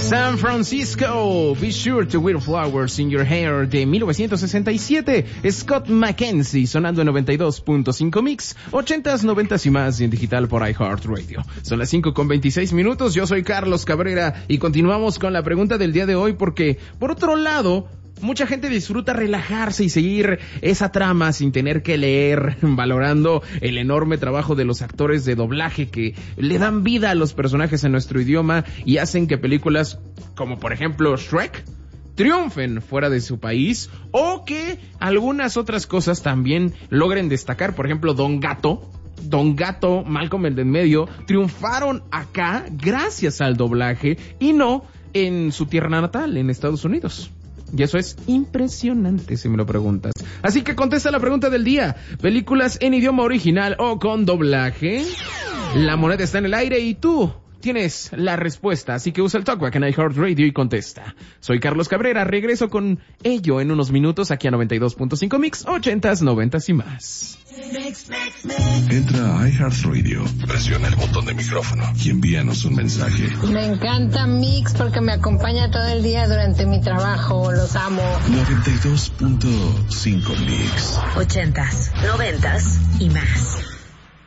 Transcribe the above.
San Francisco, Be Sure to Wear Flowers in Your Hair de 1967, Scott McKenzie sonando en 92.5 Mix, 80s, 90s y más en digital por iHeartRadio. Son las 5:26, yo soy Carlos Cabrera y continuamos con la pregunta del día de hoy porque, por otro lado, mucha gente disfruta relajarse y seguir esa trama sin tener que leer, valorando el enorme trabajo de los actores de doblaje que le dan vida a los personajes en nuestro idioma y hacen que películas como por ejemplo Shrek triunfen fuera de su país o que algunas otras cosas también logren destacar. Por ejemplo, Don Gato, Malcolm el de en medio, triunfaron acá gracias al doblaje y no en su tierra natal, en Estados Unidos. Y eso es impresionante si me lo preguntas. Así que contesta la pregunta del día. ¿Películas en idioma original o con doblaje? La moneda está en el aire y tú tienes la respuesta. Así que usa el TalkBack en iHeartRadio y contesta. Soy Carlos Cabrera. Regreso con ello en unos minutos aquí a 92.5 Mix, 80s, 90s y más. Entra a iHeartRadio, presiona el botón de micrófono y envíanos un mensaje. Me encanta Mix porque me acompaña todo el día durante mi trabajo. Los amo. 92.5 Mix. 80s, 90s y más.